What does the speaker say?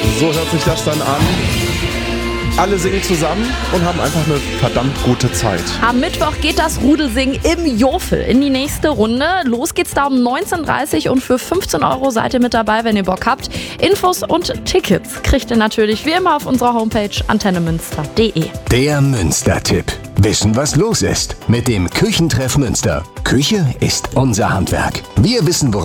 So hört sich das dann an. Alle singen zusammen und haben einfach eine verdammt gute Zeit. Am Mittwoch geht das Rudelsingen im Jofel in die nächste Runde. Los geht's da um 19:30 Uhr und für 15 € seid ihr mit dabei, wenn ihr Bock habt. Infos und Tickets kriegt ihr natürlich wie immer auf unserer Homepage antennemünster.de. Der Münster-Tipp. Wissen, was los ist mit dem Küchentreff Münster. Küche ist unser Handwerk. Wir wissen, worauf